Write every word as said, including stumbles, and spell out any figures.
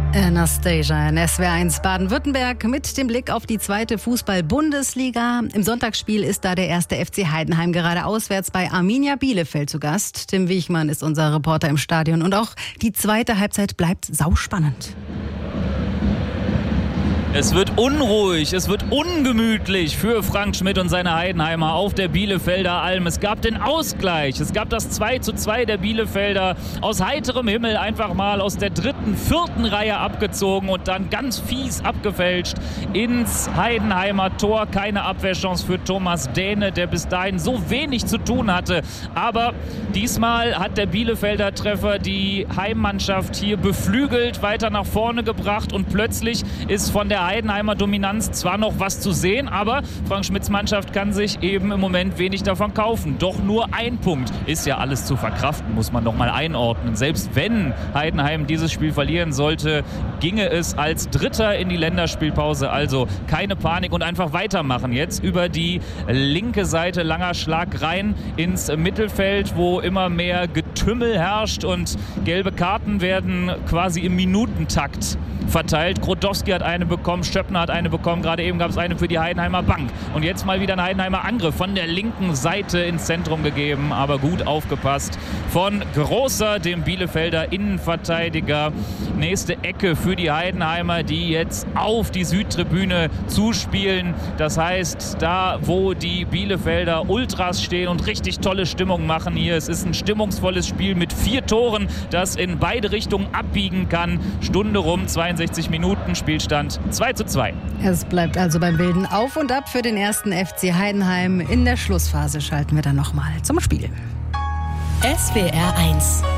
Anastasia in S W R eins Baden-Württemberg mit dem Blick auf die zweite Fußball-Bundesliga. Im Sonntagsspiel ist da der erste F C Heidenheim gerade auswärts bei Arminia Bielefeld zu Gast. Tim Wiechmann ist unser Reporter im Stadion und auch die zweite Halbzeit bleibt sauspannend. Es wird unruhig, es wird ungemütlich für Frank Schmidt und seine Heidenheimer auf der Bielefelder Alm. Es gab den Ausgleich, es gab das zwei zu zwei der Bielefelder aus heiterem Himmel einfach mal aus der dritten, vierten Reihe abgezogen und dann ganz fies abgefälscht ins Heidenheimer Tor. Keine Abwehrchance für Thomas Dähne, der bis dahin so wenig zu tun hatte. Aber diesmal hat der Bielefelder Treffer die Heimmannschaft hier beflügelt, weiter nach vorne gebracht und plötzlich ist von der Heidenheimer Dominanz zwar noch was zu sehen, aber Frank Schmidts Mannschaft kann sich eben im Moment wenig davon kaufen. Doch nur ein Punkt ist ja alles zu verkraften, muss man doch mal einordnen. Selbst wenn Heidenheim dieses Spiel verlieren sollte, ginge es als Dritter in die Länderspielpause. Also keine Panik und einfach weitermachen. Jetzt über die linke Seite langer Schlag rein ins Mittelfeld, wo immer mehr Getümmel herrscht und gelbe Karten werden quasi im Minutentakt verteilt. Grodowski hat eine bekommen, Stöppner hat eine bekommen, gerade eben gab es eine für die Heidenheimer Bank. Und jetzt mal wieder ein Heidenheimer Angriff von der linken Seite ins Zentrum gegeben, aber gut aufgepasst von Großer, dem Bielefelder Innenverteidiger. Nächste Ecke für die Heidenheimer, die jetzt auf die Südtribüne zuspielen. Das heißt, da wo die Bielefelder Ultras stehen und richtig tolle Stimmung machen hier. Es ist ein stimmungsvolles Spiel mit vier Toren, das in beide Richtungen abbiegen kann. Stunde rum, zweiundsechzig Minuten, Spielstand zwei zu zwei. Es bleibt also beim wilden Auf und Ab für den ersten F C Heidenheim. In der Schlussphase schalten wir dann nochmal zum Spiel. S W R eins